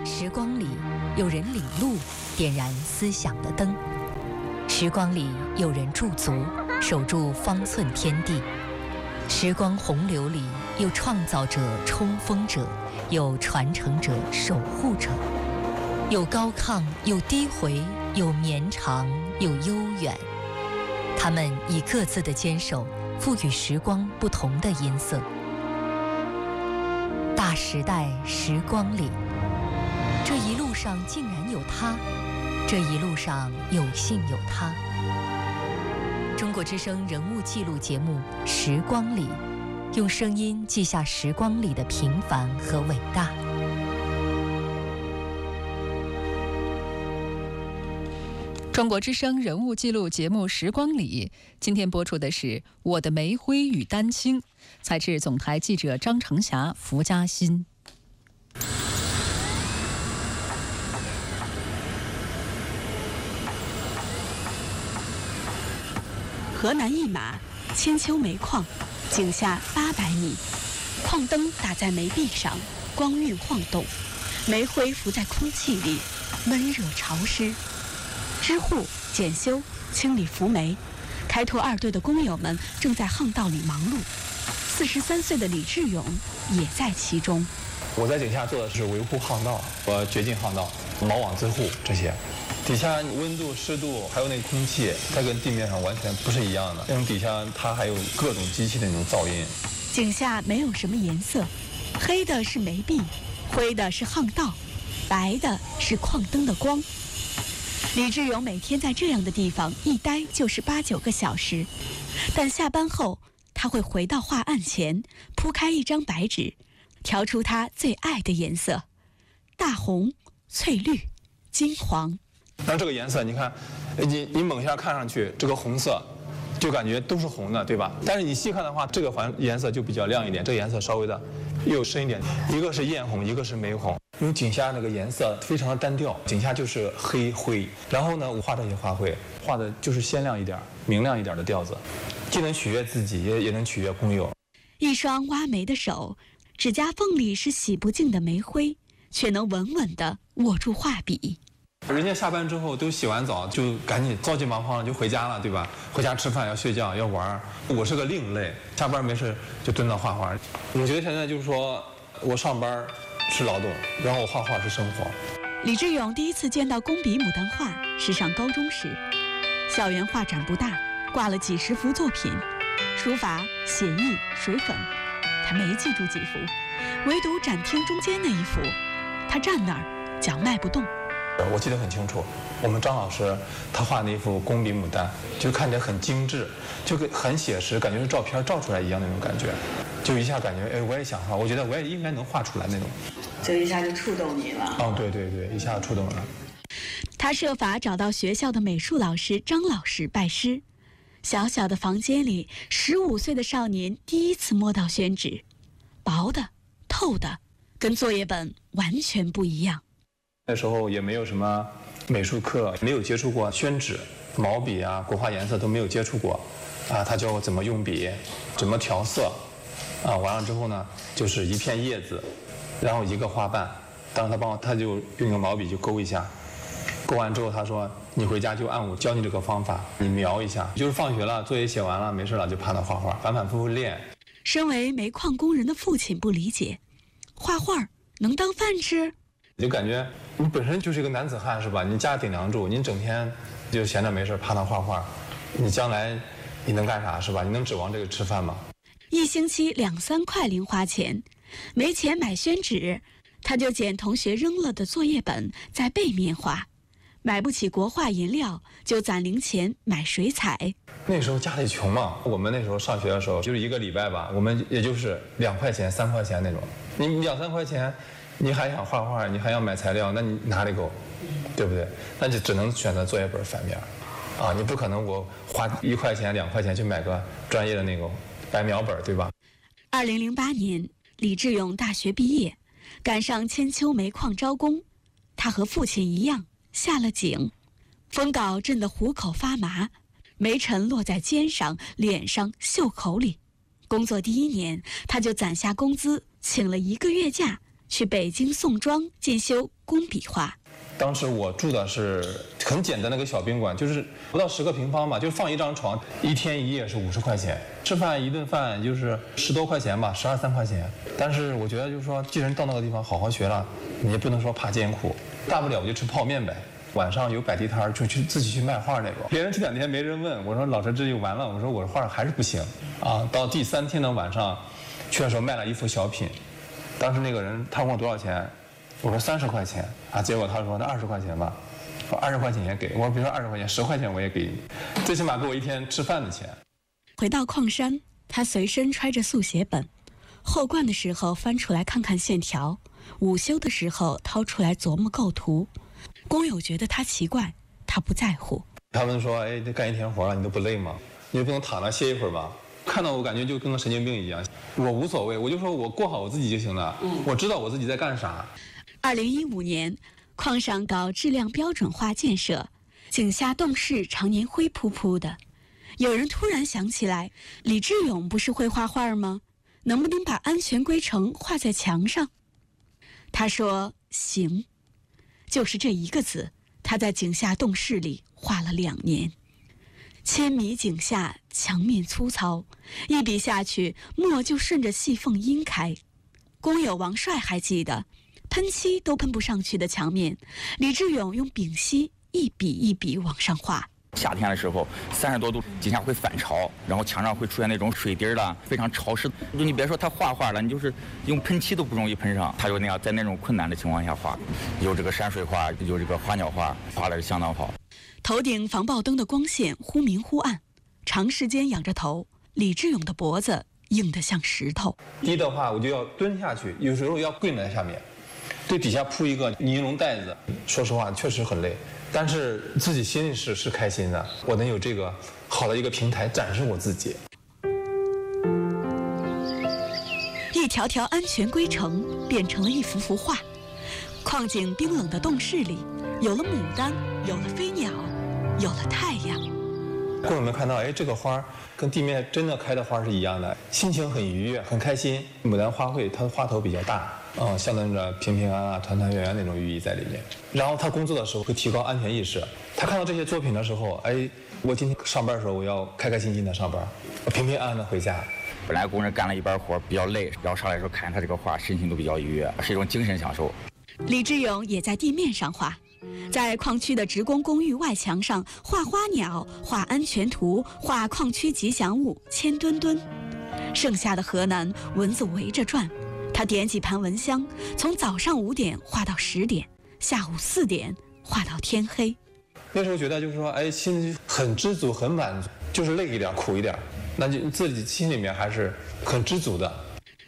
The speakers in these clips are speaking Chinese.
时光里有人领路，点燃思想的灯；时光里有人驻足，守住方寸天地。时光洪流里有创造者、冲锋者，有传承者、守护者，有高亢，有低回，有绵长，有悠远。他们以各自的坚守，赋予时光不同的音色。大时代时光里，这一路上竟然有他，这一路上有幸有他。中国之声人物记录节目《时光里》，用声音记下时光里的平凡和伟大。 中国之声人物记录节目《时光里》，今天播出的是《我的煤灰与丹青》，采制总台记者张成霞、福嘉欣。 河南一马千秋煤矿，井下800米，矿灯打在煤壁上，光晕晃动，煤灰浮在空气里，闷热潮湿。支护、检修、清理浮煤，开拓2队的工友们正在巷道里忙碌。43岁的李志勇也在其中。 我在井下做的是维护巷道和掘进巷道、锚网自护这些。底下温度、湿度还有那个空气，它跟地面上完全不是一样的。那种底下它还有各种机器的那种噪音。 井下没有什么颜色，黑的是煤壁，灰的是巷道，白的是矿灯的光。李志勇每天在这样的地方一待就是8、9个小时，但下班后他会回到画案前，铺开一张白纸，调出他最爱的颜色：大红、翠绿、金黄。 但这个颜色，你看，你猛一下看上去，这个红色就感觉都是红的，对吧？但是你细看的话，这个颜色就比较亮一点，这个颜色稍微的又深一点。一个是艳红，一个是玫红。因为井下那个颜色非常的单调，井下就是黑灰。然后呢，我画这些花卉，画的就是鲜亮一点、明亮一点的调子，既能取悦自己，也能取悦工友。 一双挖煤的手，指甲缝里是洗不净的煤灰，却能稳稳地握住画笔。 人家下班之后都洗完澡，就赶紧着急忙慌就回家了，对吧？回家吃饭要睡觉要玩。我是个另类，下班没事就蹲那画画。我觉得现在就是说我上班是劳动，然后我画画是生活。 李志勇第一次见到工笔牡丹画是上高中时，校园画展不大，挂了几十幅作品，书法、写意、水粉，他没记住几幅，唯独展厅中间那一幅，他站那儿脚迈不动。 我记得很清楚，我们张老师他画那幅工笔牡丹，就看起来很精致，就很写实，感觉是照片照出来一样那种感觉，就一下感觉我也想画，我觉得我也应该能画出来那种， 就一下就触动你了。 哦，对对对，一下触动了。 他设法找到学校的美术老师张老师拜师。小小的房间里，15岁的少年第一次摸到宣纸，薄的、透的，跟作业本完全不一样。 那时候也没有什么美术课，没有接触过宣纸、毛笔啊、国画颜色都没有接触过，他教我怎么用笔，怎么调色，完了之后呢，就是一片叶子，然后一个花瓣，当时他就用个毛笔就勾一下，勾完之后他说你回家就按我教你这个方法，你描一下，就是放学了作业写完了没事了就趴那画画，反反复复练。 身为煤矿工人的父亲不理解，画画能当饭吃？ 就感觉你本身就是一个男子汉是吧？你家顶梁柱，你整天就闲着没事趴那画画，你将来你能干啥是吧？你能指望这个吃饭吗？ 一星期2、3块零花钱，没钱买宣纸，他就捡同学扔了的作业本在背面画。买不起国画颜料，就攒零钱买水彩。 那时候家里穷嘛，我们那时候上学的时候就是1个礼拜吧，我们也就是2块钱、3块钱那种。你2、3块钱，你还想画画，你还要买材料，那你哪里够，对不对？那就只能选择作业本反面，你不可能我花1块钱、2块钱去买个专业的那个白描本，对吧 ？2008年，李志勇大学毕业，赶上千秋煤矿招工，他和父亲一样下了井，风镐震得虎口发麻，煤尘落在肩上、脸上、袖口里。工作第1年，他就攒下工资，请了1个月假， 去北京宋庄进修工笔画。 当时我住的是很简单的一个小宾馆，就是不到10个平方嘛，就放一张床，1天1夜是50块钱，吃饭一顿饭就是10多块钱吧，12、13块钱。但是我觉得就是说，既然到那个地方好好学了，你也不能说怕艰苦，大不了我就吃泡面呗。晚上有摆地摊就去自己去卖画那种，别人这2天没人问，我说老师这就完了，我说我画还是不行啊。到第3天的晚上，去的时候卖了一幅小品，当时那个人他问我多少钱。我说30块钱啊，结果他说那20块钱吧，说20块钱也给我，比如说20块钱10块钱我也给你，最起码给我1天吃饭的钱。 回到矿山，他随身揣着速写本，后灌的时候翻出来看看线条，午休的时候掏出来琢磨构图。工友觉得他奇怪，他不在乎。 他们说，哎，这干1天活了，你都不累吗？你就不能躺那歇一会儿吗？看到我感觉就跟个神经病一样。我无所谓，我就说我过好我自己就行了，我知道我自己在干啥。 2015年，矿上搞质量标准化建设，井下洞室常年灰扑扑的。有人突然想起来，李志勇不是会画画吗？能不能把安全规程画在墙上？他说行，就是这1个字，他在井下洞室里画了2年。千米井下，墙面粗糙，一笔下去，墨就顺着细缝阴开。工友王帅还记得，喷漆都喷不上去的墙面，李志勇用丙烯一笔一笔往上画。 夏天的时候30多度，井下会反潮，然后墙上会出现那种水滴了，非常潮湿。就你别说他画画了，你就是用喷漆都不容易喷上。他就那样在那种困难的情况下画，有这个山水画，有这个花鸟画，画的是相当好。 头顶防爆灯的光线忽明忽暗，长时间仰着头，李志勇的脖子硬得像石头。 低的话我就要蹲下去，有时候要跪在下面，对底下铺一个尼龙袋子。说实话确实很累，但是自己心里是开心的，我能有这个好的一个平台展示我自己。 一条条安全规程变成了一幅幅画。矿井冰冷的洞室里，有了牡丹，有了飞鸟，有了太阳。 工友们看到，哎，这个花跟地面真的开的花是一样的，心情很愉悦，很开心。牡丹花卉它的花头比较大，象征着平平安安、团团圆圆那种寓意在里面。然后他工作的时候会提高安全意识。他看到这些作品的时候，哎，我今天上班的时候我要开开心心的上班，平平安安的回家。 本来工人干了一班活比较累，然后上来的时候看他这个画，心情都比较愉悦，是一种精神享受。 李志勇也在地面上画，在矿区的职工公寓外墙上画花鸟，画安全图，画矿区吉祥物千吨吨。盛夏的河南，蚊子围着转，他点几盘蚊香，从早上5点画到10点，下午4点画到天黑。 那时候觉得就是说，哎，心里很知足，很满足，就是累一点，苦一点，那就自己心里面还是很知足的。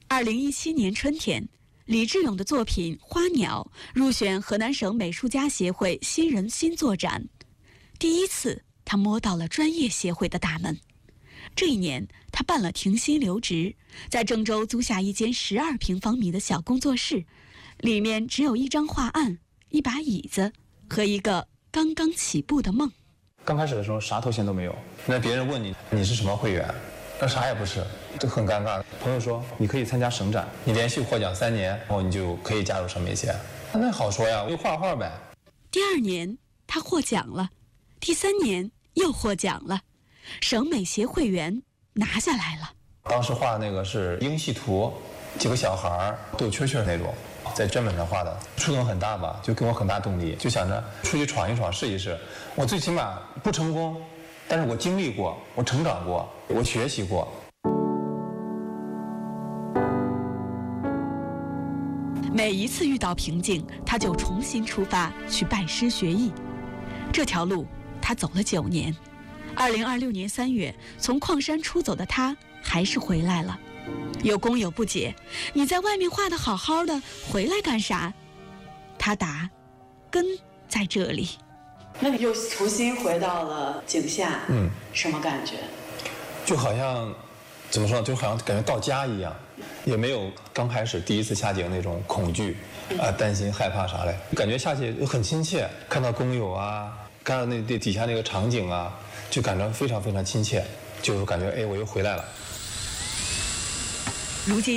2017年春天，李志勇的作品《花鸟》入选河南省美术家协会新人新作展。第一次，他摸到了专业协会的大门。这一年，他办了停薪留职，在郑州租下一间12平方米的小工作室，里面只有一张画案、一把椅子和一个刚刚起步的梦。 刚开始的时候啥头衔都没有，那别人问你是什么会员，那啥也不是，这很尴尬。朋友说你可以参加省展，你连续获奖3年，然后你就可以加入省美协。那好说呀，我就画画呗。 第2年他获奖了，第3年又获奖了，省美协会员拿下来了。 当时画的那个是英系图，几个小孩斗蛐蛐那种，在砧板上画的，触动很大吧，就给我很大动力，就想着出去闯一闯，试一试。我最起码不成功，但是我经历过，我成长过，我学习过。 每一次遇到瓶颈，他就重新出发去拜师学艺。这条路他走了9年。2026年3月，从矿山出走的他还是回来了。有工友不解：“你在外面画得好好的，回来干啥？”他答：“根在这里。” 那你又重新回到了井下，什么感觉？ 就好像怎么说呢？就好像感觉到家一样，也没有刚开始第一次下井那种恐惧担心害怕啥嘞，感觉下去很亲切。看到工友啊，看到那底下那个场景啊，就感觉非常非常亲切，就感觉哎，我又回来了。 如今，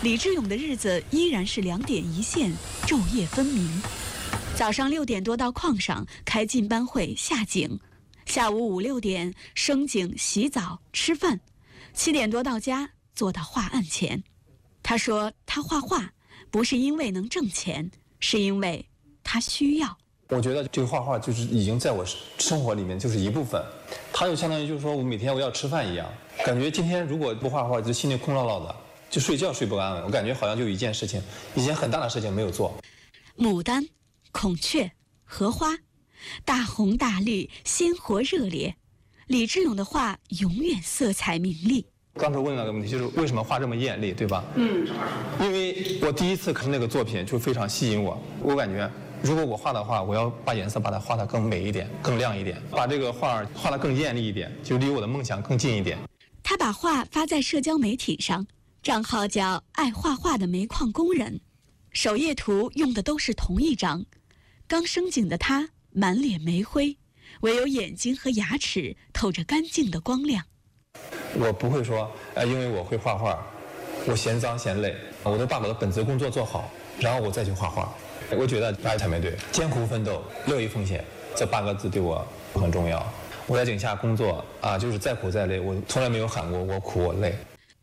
李志勇的日子依然是2点一线，昼夜分明。早上6点多到矿上开进班会下井，下午5、6点升井洗澡吃饭，7点多到家坐到画案前。他说他画画不是因为能挣钱，是因为他需要。 我觉得这个画画就是已经在我生活里面就是一部分，它就相当于就是说我每天我要吃饭一样，感觉今天如果不画画就心里空落落的，就睡觉睡不安稳，我感觉好像就有一件事情，一件很大的事情没有做。 牡丹、孔雀、荷花，大红大绿，鲜活热烈。李志勇的画永远色彩明丽。 刚才问了个问题，就是为什么画这么艳丽，对吧？因为我第一次看那个作品就非常吸引我，我感觉如果我画的话，我要把颜色把它画得更美一点，更亮一点，把这个画画得更艳丽一点，就离我的梦想更近一点。 他把画发在社交媒体上，账号叫爱画画的煤矿工人，首页图用的都是同一张。刚升井的他满脸煤灰，唯有眼睛和牙齿透着干净的光亮。 我不会说，因为我会画画，我嫌脏嫌累，我都把我的本职工作做好，然后我再去画画。我觉得爱才没对，艰苦奋斗，乐于奉献，这8个字对我很重要。我在井下工作啊，就是再苦再累，我从来没有喊过我苦我累。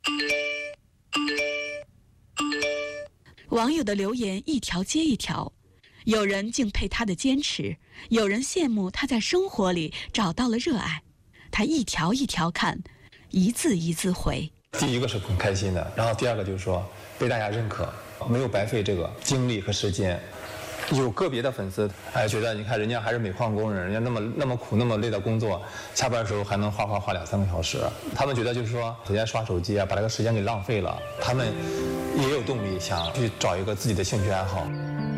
网友的留言一条接一条，有人敬佩他的坚持，有人羡慕他在生活里找到了热爱。他一条一条看，一字一字回。 第一个是很开心的，然后第二个就是说被大家认可，没有白费这个精力和时间。有个别的粉丝觉得你看人家还是煤矿工人，人家那么苦那么累的工作，下班的时候还能画2、3个小时，他们觉得就是说整天刷手机啊，把这个时间给浪费了，他们也有动力想去找一个自己的兴趣爱好。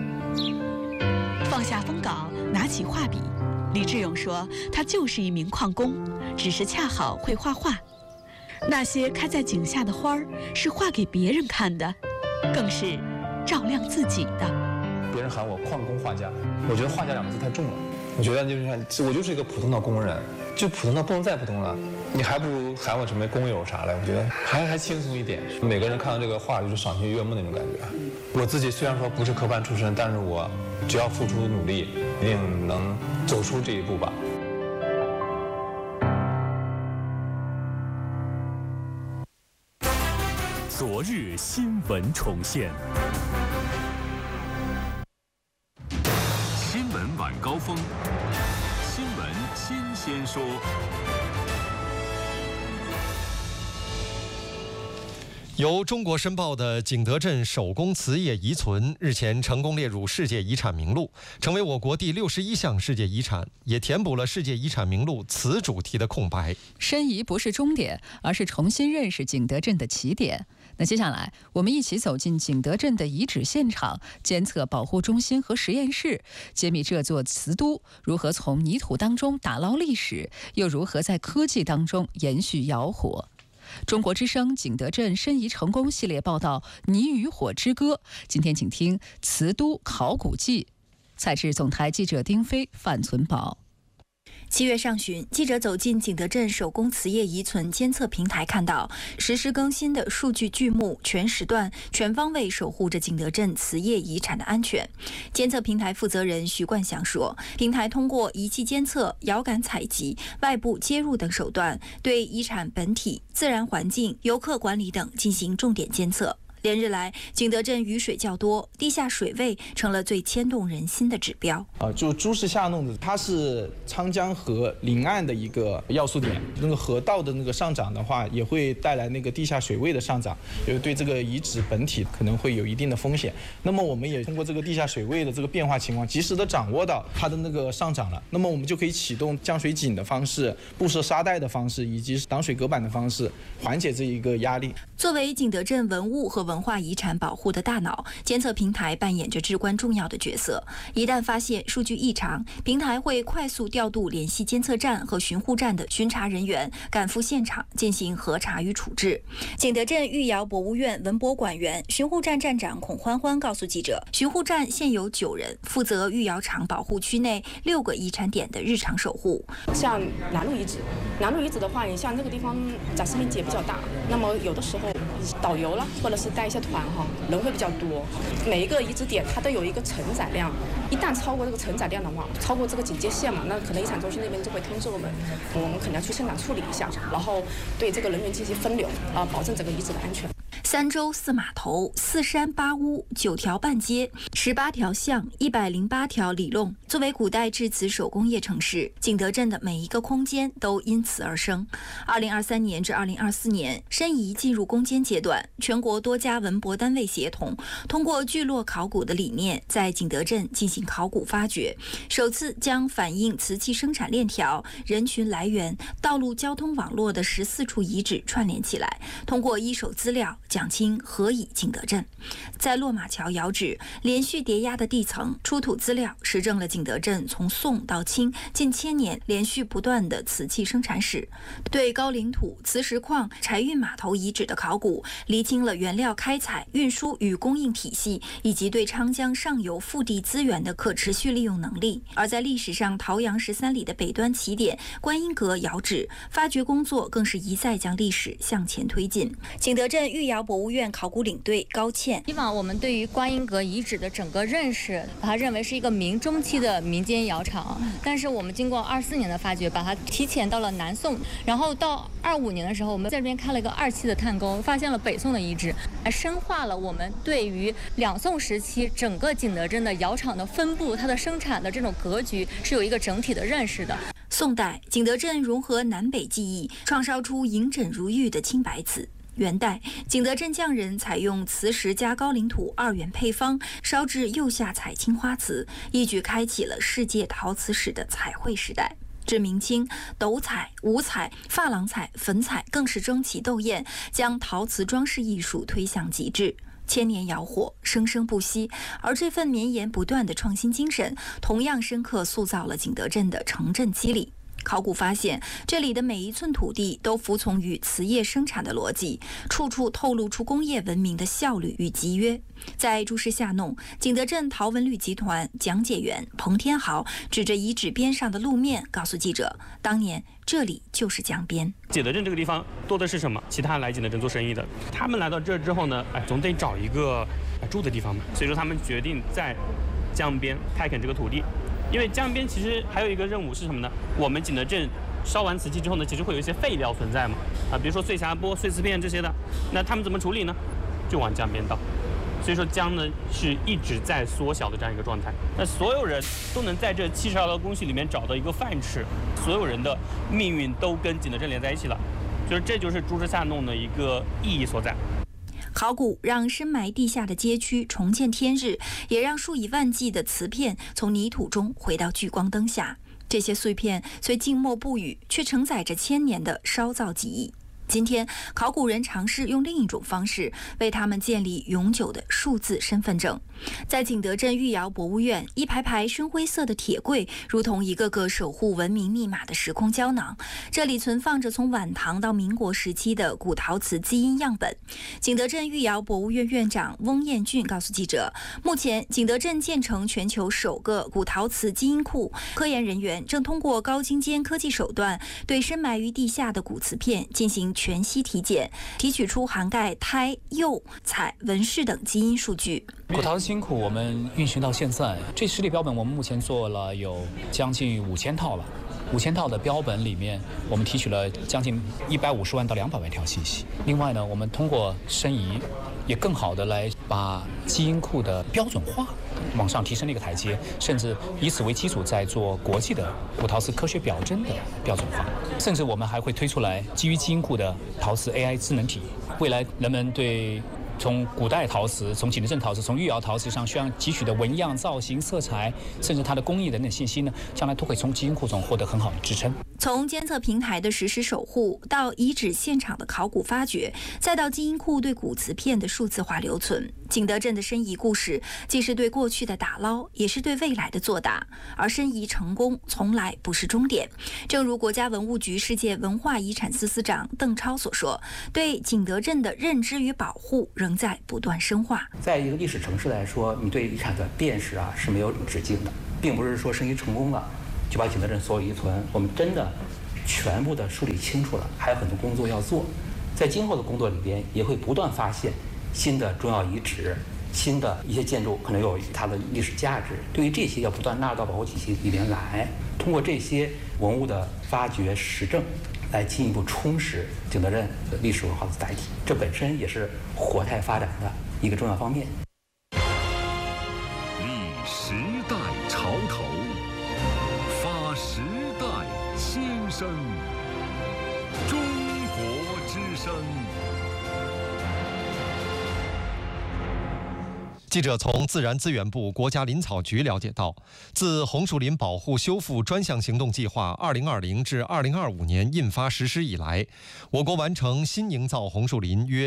放下封稿，拿起画笔，李志勇说他就是一名矿工，只是恰好会画画。那些开在井下的花儿是画给别人看的，更是照亮自己的。 别人喊我矿工画家，我觉得画家2个字太重了。我觉得就是我就是一个普通的工人，就普通的不能再普通了，你还不如喊我什么工友啥的，我觉得还轻松一点。每个人看到这个画就是赏心悦目那种感觉。我自己虽然说不是科班出身，但是我只要付出努力，一定能走出这一步吧。 昨日新闻重现，新闻晚高峰，新闻新鲜说。 由中国申报的景德镇手工瓷业遗存日前成功列入世界遗产名录，成为我国第61项世界遗产，也填补了世界遗产名录瓷主题的空白。 申遗不是终点，而是重新认识景德镇的起点。那接下来我们一起走进景德镇的遗址现场、监测保护中心和实验室，揭秘这座瓷都如何从泥土当中打捞历史，又如何在科技当中延续窑火。中国之声景德镇申遗成功系列报道《泥与火之歌》，今天请听瓷都考古记。采制总台记者丁飞、范存宝。 7月上旬，记者走进景德镇手工瓷业遗存监测平台，看到实时更新的数据剧目，全时段、全方位守护着景德镇瓷业遗产的安全。监测平台负责人徐冠祥说，平台通过仪器监测、遥感采集、外部接入等手段，对遗产本体、自然环境、游客管理等进行重点监测。连日来，景德镇雨水较多，地下水位成了最牵动人心的指标。 就朱氏下弄的，它是沧江河临岸的一个要素点。那个河道的那个上涨的话，也会带来那个地下水位的上涨，也对这个遗址本体可能会有一定的风险。那么我们也通过这个地下水位的这个变化情况，及时的掌握到它的那个上涨了，那么我们就可以启动降水井的方式、布设沙袋的方式，以及挡水隔板的方式，缓解这一个压力。 作为景德镇文物和文化遗产保护的大脑，监测平台扮演着至关重要的角色。一旦发现数据异常，平台会快速调度联系监测站和巡护站的巡查人员，赶赴现场进行核查与处置。景德镇御窑博物院文博馆员、巡护站站长孔欢欢告诉记者，巡护站现有9人，负责御窑厂保护区内6个遗产点的日常守护。 像南路遗址的话，你像这个地方展示面积也比较大，那么有的时候导游了，或者是带带一些团哈，人会比较多，每一个遗址点它都有一个承载量，一旦超过这个承载量的话，超过这个警戒线嘛，那可能遗产中心那边就会通知我们可能要去现场处理一下，然后对这个人员进行分流保证整个遗址的安全。 3州4码头4山8屋9条半街18条巷108条里弄，作为古代制瓷手工业城市，景德镇的每一个空间都因此而生。2023年至2024年，申遗进入攻坚阶段，全国多家文博单位协同，通过聚落考古的理念，在景德镇进行考古发掘，首次将反映瓷器生产链条、人群来源、道路交通网络的14处遗址串联起来，通过一手资料讲清何以景德镇。在落马桥窑址连续叠压的地层出土资料，实证了景德镇从宋到清近1000年连续不断的瓷器生产史。对高岭土、磁石矿、柴运码头遗址的考古，厘清了原料开采、运输与供应体系，以及对昌江上游腹地资源的可持续利用能力。而在历史上桃阳13里的北端起点观音阁窑址发掘工作，更是一再将历史向前推进。景德镇御窑博物院考古领队高倩， 以往我们对于观音阁遗址的整个认识，把它认为是一个明中期的民间窑厂，但是我们经过24年的发掘，把它提前到了南宋，然后到25年的时候，我们在这边开了一个2期的探沟，发现了北宋的遗址，深化了我们对于2宋时期整个景德镇的窑厂的分布、它的生产的这种格局是有一个整体的认识的。 宋代，景德镇融合南北技艺，创烧出银枕如玉的青白瓷。元代，景德镇匠人采用磁石加高岭土2元配方，烧制釉下彩青花瓷，一举开启了世界陶瓷史的彩绘时代。至明清，斗彩、五彩、珐琅彩、粉彩更是争奇斗艳，将陶瓷装饰艺术推向极致。千年窑火生生不息，而这份绵延不断的创新精神，同样深刻塑造了景德镇的城镇肌理。考古发现，这里的每一寸土地都服从于瓷业生产的逻辑，处处透露出工业文明的效率与集约。在诸事下弄，景德镇陶文旅集团讲解员彭天豪指着遗址边上的路面，告诉记者，当年这里就是江边。 景德镇这个地方多的是什么？其他来景德镇做生意的，他们来到这之后呢，总得找一个住的地方嘛，所以说他们决定在江边开垦这个土地。因为江边其实还有一个任务是什么呢？我们景德镇烧完瓷器之后呢，其实会有一些废料存在嘛，比如说碎匣钵、碎瓷片这些的，那他们怎么处理呢？就往江边倒。所以说江呢是一直在缩小的这样一个状态。那所有人都能在这72道工序里面找到一个饭吃，所有人的命运都跟景德镇连在一起了，就是这就是诸事下弄的一个意义所在。 考古让深埋地下的街区重见天日，也让数以万计的瓷片从泥土中回到聚光灯下。这些碎片虽静默不语，却承载着1000年的烧造记忆。今天，考古人尝试用另一种方式为他们建立永久的数字身份证。在景德镇御窑博物院，一排排深灰色的铁柜如同一个个守护文明密码的时空胶囊，这里存放着从晚唐到民国时期的古陶瓷基因样本。景德镇御窑博物院院长翁彦俊告诉记者，目前景德镇建成全球首个古陶瓷基因库，科研人员正通过高精尖科技手段，对深埋于地下的古瓷片进行全息体检，提取出涵盖胎、釉、彩、纹饰等基因数据。 古陶基因库我们运行到现在，这实体标本我们目前做了有将近5000套了。5000套的标本里面，我们提取了将近150万到200万条信息。另外呢，我们通过申遗，也更好的来把基因库的标准化往上提升了一个台阶，甚至以此为基础，在做国际的古陶瓷科学表征的标准化。甚至我们还会推出来基于基因库的陶瓷 AI 智能体。未来人们对从古代陶瓷、从景德镇陶瓷、从御窑陶瓷上需要汲取的纹样、造型、色彩，甚至它的工艺等等信息呢，将来都会从基因库中获得很好的支撑。 从监测平台的实时守护，到遗址现场的考古发掘，再到基因库对古瓷片的数字化留存，景德镇的申遗故事既是对过去的打捞，也是对未来的作答。而申遗成功从来不是终点。正如国家文物局世界文化遗产司司长邓超所说，对景德镇的认知与保护仍在不断深化。 在一个历史城市来说，你对遗产的辨识是没有止境的，并不是说申遗成功了就把景德镇所有遗存我们真的全部的梳理清楚了，还有很多工作要做。在今后的工作里边，也会不断发现新的重要遗址、新的一些建筑可能有它的历史价值。对于这些要不断纳入到保护体系里面来，通过这些文物的发掘实证，来进一步充实景德镇的历史文化的载体。这本身也是活态发展的一个重要方面。 立时代潮头，发时代新生。中国之声。 记者从自然资源部国家林草局了解到，自红树林保护修复专项行动计划2020至2025年印发实施以来，我国完成新营造红树林约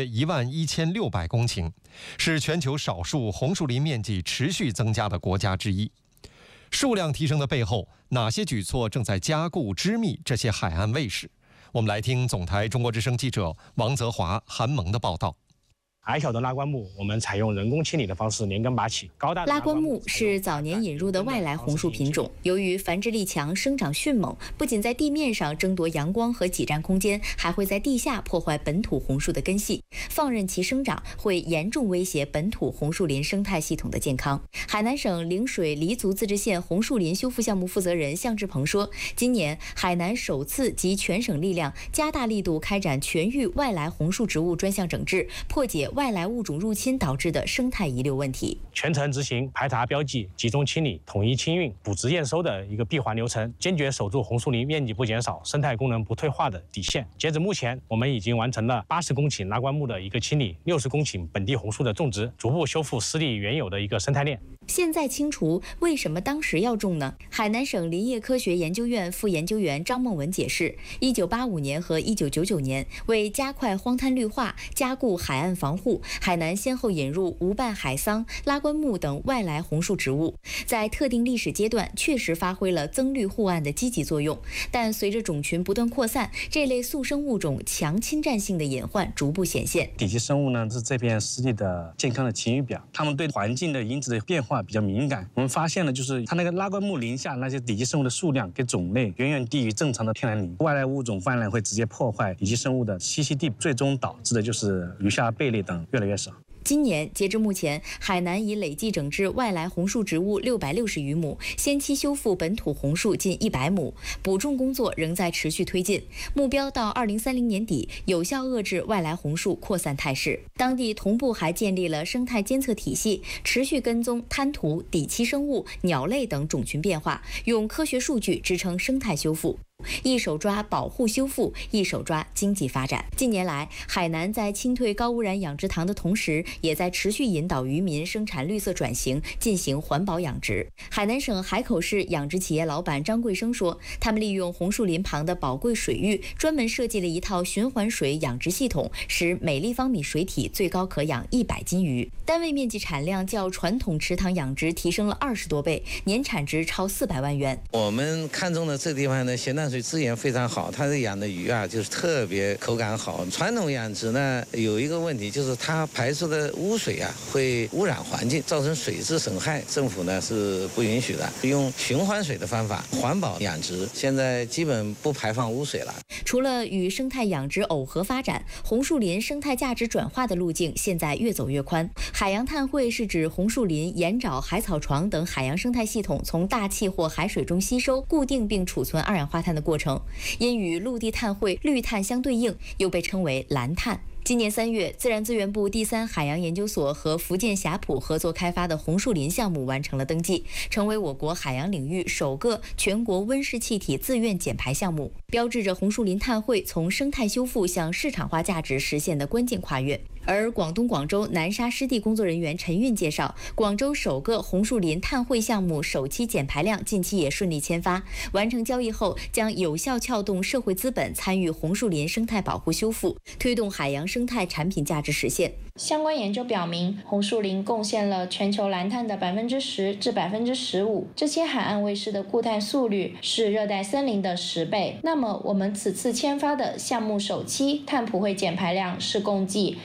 11600公顷，是全球少数红树林面积持续增加的国家之一。数量提升的背后，哪些举措正在加固织密这些海岸卫士？我们来听总台中国之声记者王泽华、韩萌的报道。 矮小的拉棺木，我们采用人工清理的方式连根拔起。高大的拉棺木是早年引入的外来红树品种，由于繁殖力强、生长迅猛，不仅在地面上争夺阳光和挤占空间，还会在地下破坏本土红树的根系。放任其生长，会严重威胁本土红树林生态系统的健康。海南省陵水黎族自治县红树林修复项目负责人向志鹏说，今年海南首次集全省力量，加大力度开展全域外来红树植物专项整治，破解外来物种入侵导致的生态遗留问题， 全程执行排查标记、集中清理、统一清运、补植验收的一个闭环流程，坚决守住红树林面积不减少、生态功能不退化的底线。截至目前，我们已经完成了80公顷拉棺木的一个清理，60公顷本地红树的种植，逐步修复湿地原有的一个生态链。 现在清除，为什么当时要种呢？海南省林业科学研究院副研究员张梦文解释，1985年和1999年，为加快荒滩绿化、加固海岸防护，海南先后引入无瓣海桑、拉棺木等外来红树植物，在特定历史阶段确实发挥了增绿护岸的积极作用。但随着种群不断扩散，这类速生物种强侵占性的隐患逐步显现。 底栖生物呢是这片湿地的健康的晴雨表，它们对环境的因子的变化比较敏感。我们发现了，就是它那个拉棺木林下那些底栖生物的数量跟种类远远低于正常的天然林，外来物种泛滥会直接破坏底栖生物的栖息地，最终导致的就是鱼虾贝类等越来越少。 今年截至目前，海南已累计整治外来红树植物660余亩，先期修复本土红树近100亩，补种工作仍在持续推进，目标到2030年底有效遏制外来红树扩散态势。当地同步还建立了生态监测体系，持续跟踪滩涂、底栖生物、鸟类等种群变化，用科学数据支撑生态修复。一手抓保护修复，一手抓经济发展。近年来，海南在清退高污染养殖塘的同时，也在持续引导渔民生产绿色转型，进行环保养殖。海南省海口市养殖企业老板张贵生说，他们利用红树林旁的宝贵水域，专门设计了一套循环水养殖系统，使每立方米水体最高可养100斤鱼，单位面积产量较传统池塘养殖提升了20多倍，年产值超400万元。 我们看中的这地方呢，咸淡水资源非常好，它这养的鱼啊就是特别口感好。传统养殖呢有一个问题，就是它排出的污水啊会污染环境，造成水质损害，政府呢是不允许的。用循环水的方法环保养殖，现在基本不排放污水了。 除了与生态养殖耦合发展，红树林生态价值转化的路径现在越走越宽。海洋碳汇是指红树林、盐沼、海草床等海洋生态系统从大气或海水中吸收、固定并储存二氧化碳的过程，因与陆地碳汇、绿碳相对应，又被称为蓝碳。今年3月，自然资源部第3海洋研究所和福建霞浦合作开发的红树林项目完成了登记，成为我国海洋领域首个全国温室气体自愿减排项目，标志着红树林碳汇从生态修复向市场化价值实现的关键跨越。而广东广州南沙湿地工作人员陈运介绍，广州首个红树林碳汇项目首期减排量近期也顺利签发，完成交易后将有效撬动社会资本参与红树林生态保护修复，推动海洋生态产品价值实现。 相关研究表明，红树林贡献了全球蓝碳的10%至15%，这些海岸卫士的固态速率是热带森林的10倍。那么我们此次签发的项目首期碳普惠减排量是共计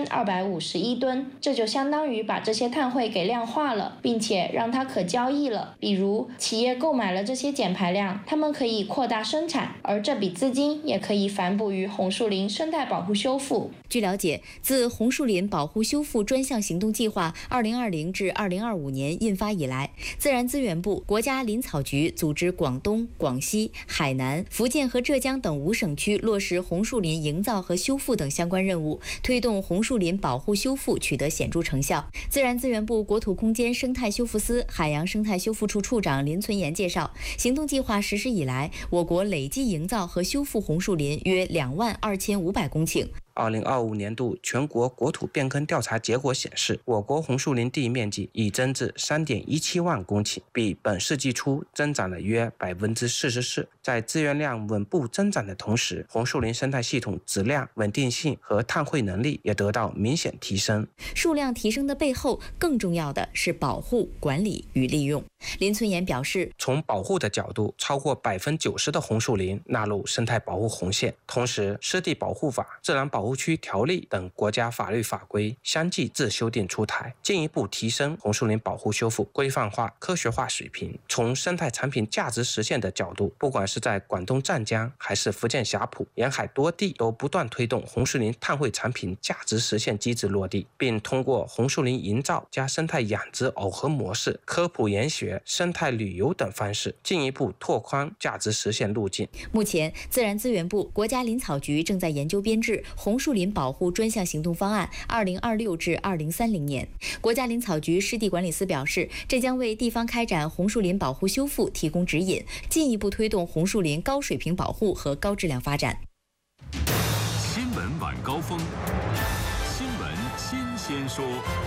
1251吨，这就相当于把这些碳汇给量化了，并且让它可交易了。比如企业购买了这些减排量，他们可以扩大生产，而这笔资金也可以反哺于红树林生态保护修复。 据了解，自红树林林保护修复专项行动计划2020至2025年印发以来，自然资源部、国家林草局组织广东、广西、海南、福建和浙江等5省区落实红树林营造和修复等相关任务，推动红树林保护修复取得显著成效。自然资源部国土空间生态修复司海洋生态修复处处长林存言介绍，行动计划实施以来，我国累计营造和修复红树林约22500公顷。 2025年度全国国土变更调查结果显示，我国红树林地面积已增至3.17万公顷，比本世纪初增长了约44%。在资源量稳步增长的同时，红树林生态系统质量、稳定性和碳汇能力也得到明显提升。 数量提升的背后，更重要的是保护、管理与利用。林存言表示， 从保护的角度，超过90%的红树林纳入生态保护红线，同时湿地保护法、自然保护区条例等国家法律法规相继自修订出台，进一步提升红树林保护修复规范化、科学化水平。从生态产品价值实现的角度，不管是在广东湛江还是福建霞浦，沿海多地都不断推动红树林碳汇产品价值实现机制落地，并通过红树林营造加生态养殖耦合模式、科普研学、生态旅游等方式，进一步拓宽价值实现路径。 目前，自然资源部、国家林草局正在研究编制红树林保护专项行动方案2026至2030年。国家林草局湿地管理司表示，这将为地方开展红树林保护修复提供指引，进一步推动红树林高水平保护和高质量发展。 新闻晚高峰，新闻新鲜说。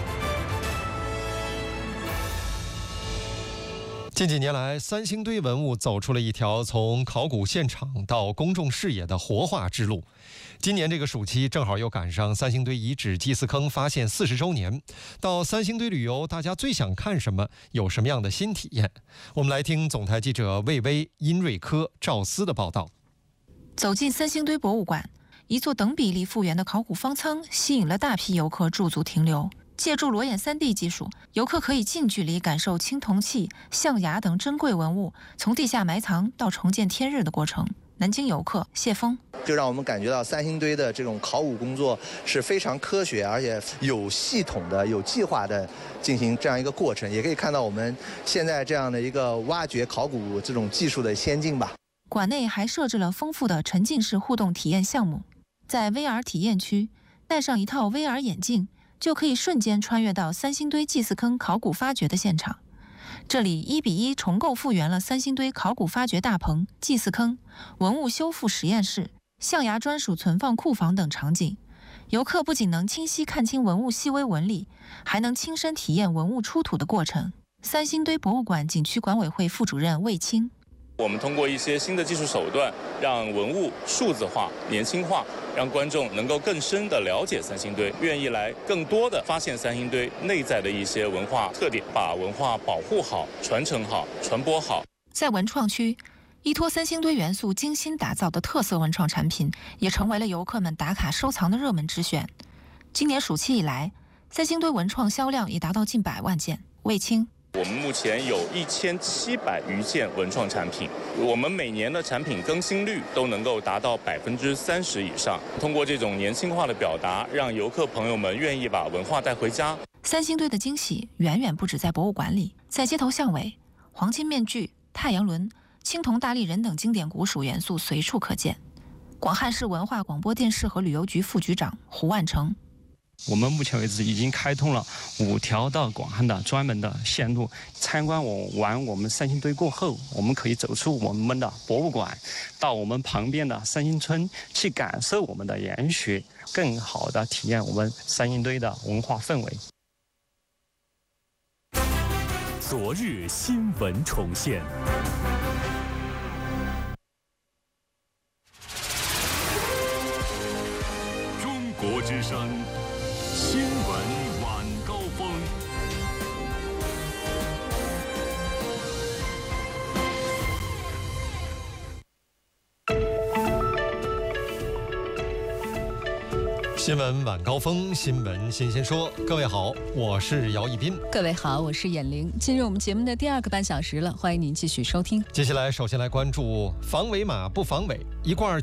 近几年来，三星堆文物走出了一条从考古现场到公众视野的活化之路。今年这个暑期正好又赶上三星堆遗址祭祀坑发现40周年。到三星堆旅游，大家最想看什么？有什么样的新体验？我们来听总台记者魏巍、殷瑞科、赵思的报道。 走进三星堆博物馆，一座等比例复原的考古方舱吸引了大批游客驻足停留。借助裸眼3D 技术，游客可以近距离感受青铜器、象牙等珍贵文物从地下埋藏到重见天日的过程。南京游客谢峰就让我们感觉到三星堆的这种考古工作是非常科学，而且有系统的、有计划的进行这样一个过程。也可以看到我们现在这样的一个挖掘考古这种技术的先进吧。 馆内还设置了丰富的沉浸式互动体验项目，在 VR 体验区戴上一套 VR 眼镜，就可以瞬间穿越到三星堆祭祀坑考古发掘的现场。这里1:1重构复原了三星堆考古发掘大棚、祭祀坑、文物修复实验室、象牙专属存放库房等场景。游客不仅能清晰看清文物细微纹理，还能亲身体验文物出土的过程。三星堆博物馆景区管委会副主任魏青， 我们通过一些新的技术手段，让文物数字化、年轻化，让观众能够更深地了解三星堆，愿意来更多地发现三星堆内在的一些文化特点，把文化保护好、传承好、传播好。 在文创区，依托三星堆元素精心打造的特色文创产品，也成为了游客们打卡收藏的热门之选。今年暑期以来，三星堆文创销量已达到近100万件。魏青， 我们目前有1700余件文创产品，我们每年的产品更新率都能够达到30%以上。通过这种年轻化的表达，让游客朋友们愿意把文化带回家。 三星堆的惊喜远远不止在博物馆里，在街头巷尾，黄金面具、太阳轮、青铜大立人等经典古蜀元素随处可见。广汉市文化广播电视和旅游局副局长胡万成， 我们目前为止已经开通了5条到广汉的专门的线路。参观完我们三星堆过后，我们可以走出我们的博物馆，到我们旁边的三星村去感受我们的研学，更好的体验我们三星堆的文化氛围。 昨日新闻重现。中国之声新闻晚高峰。 新闻晚高峰，新闻新鲜说。各位好，我是姚一斌。 各位好，我是闫玲。进入我们节目的第2个半小时了，欢迎您继续收听。 接下来，首先来关注防伪码不防伪，一罐